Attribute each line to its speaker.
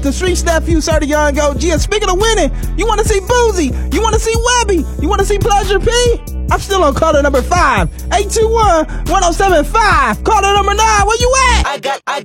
Speaker 1: The Streets Nephew, Sir the Young OG. And speaking of winning, you want to see Boozy, you want to see Webby, you want to see Pleasure P? I'm still on caller number 5, 821-1075. Caller number 9, where you at?